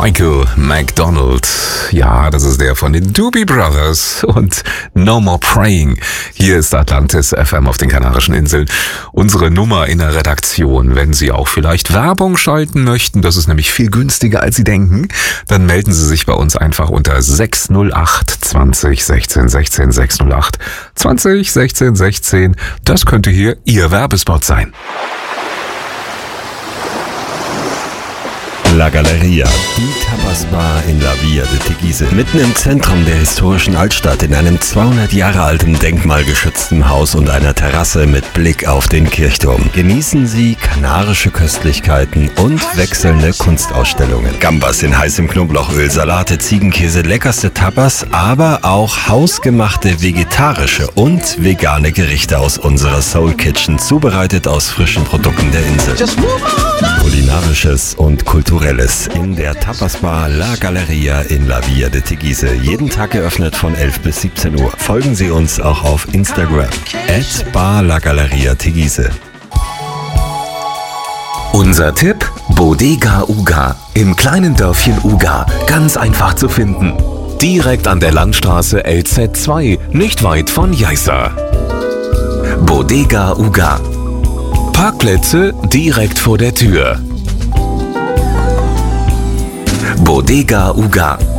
Michael McDonald. Ja, das ist der von den Doobie Brothers und No More Praying. Hier ist Atlantis FM auf den Kanarischen Inseln. Unsere Nummer in der Redaktion, wenn Sie auch vielleicht Werbung schalten möchten, das ist nämlich viel günstiger als Sie denken, dann melden Sie sich bei uns einfach unter 608 20 16 16 608 20 16 16. Das könnte hier Ihr Werbespot sein. La Galleria, die Tapas-Bar in La Via de Teguise. Mitten im Zentrum der historischen Altstadt, in einem 200 Jahre alten denkmalgeschützten Haus und einer Terrasse mit Blick auf den Kirchturm. Genießen Sie kanarische Köstlichkeiten und wechselnde Kunstausstellungen. Gambas in heißem Knoblauchöl, Salate, Ziegenkäse, leckerste Tapas, aber auch hausgemachte vegetarische und vegane Gerichte aus unserer Soul Kitchen, zubereitet aus frischen Produkten der Insel. Kulinarisches und Kulturelles in der Tapas-Bar La Galleria in La Via de Teguise. Jeden Tag geöffnet von 11 bis 17 Uhr. Folgen Sie uns auch auf Instagram @BarLaGalleriaTeguise. Unser Tipp: Bodega Uga im kleinen Dörfchen Uga. Ganz einfach zu finden. Direkt an der Landstraße LZ2, nicht weit von Jaiza. Bodega Uga. Parkplätze direkt vor der Tür. Bodega Uga.